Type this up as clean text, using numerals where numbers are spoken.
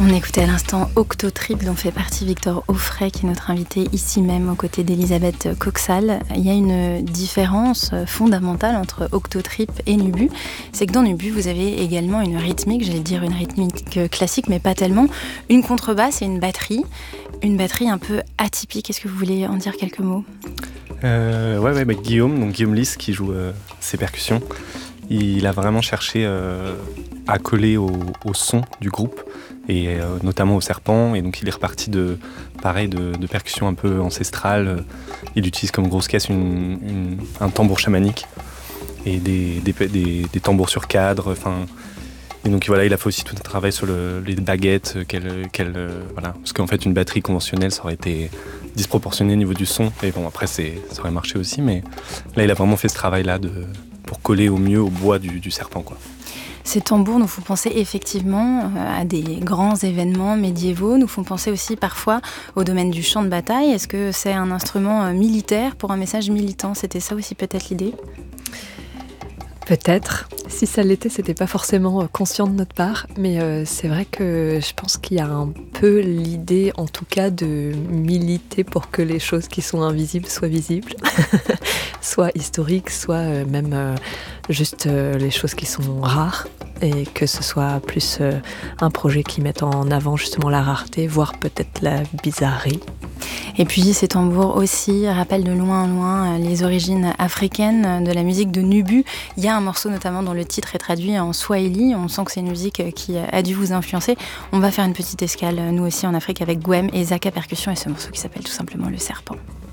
On écoutait à l'instant Octotrip, dont fait partie Victor Offray, qui est notre invité ici même aux côtés d'Elisabeth Coxal. Il y a une différence fondamentale entre Octotrip et Nubu. C'est que dans Nubu, vous avez également une rythmique, j'allais dire une rythmique classique, mais pas tellement. Une contrebasse et une batterie. Une batterie un peu atypique. Est-ce que vous voulez en dire quelques mots ? Guillaume Lys qui joue ses percussions. Il a vraiment cherché à coller au son du groupe et notamment au serpent, et donc il est reparti de percussions un peu ancestrales. Il utilise comme grosse caisse un tambour chamanique et des tambours sur cadre, et donc voilà, il a fait aussi tout un travail sur les baguettes parce qu'en fait une batterie conventionnelle ça aurait été disproportionné au niveau du son, et bon après ça aurait marché aussi, mais là il a vraiment fait ce travail là pour coller au mieux au bois du serpent, quoi. Ces tambours nous font penser effectivement à des grands événements médiévaux, nous font penser aussi parfois au domaine du champ de bataille. Est-ce que c'est un instrument militaire pour un message militant ? C'était ça aussi peut-être l'idée ? Peut-être. Si ça l'était, c'était pas forcément conscient de notre part, mais c'est vrai que je pense qu'il y a un peu l'idée, en tout cas, de militer pour que les choses qui sont invisibles soient visibles, soit historiques, soit même juste les choses qui sont rares, et que ce soit plus un projet qui mette en avant justement la rareté, voire peut-être la bizarrerie. Et puis ces tambours aussi rappellent de loin en loin les origines africaines de la musique de Nubu. Il y a un morceau notamment dont le titre est traduit en swahili. On sent que c'est une musique qui a dû vous influencer. On va faire une petite escale, nous aussi en Afrique, avec Gwem et Zaka Percussion, et ce morceau qui s'appelle tout simplement Le Serpent.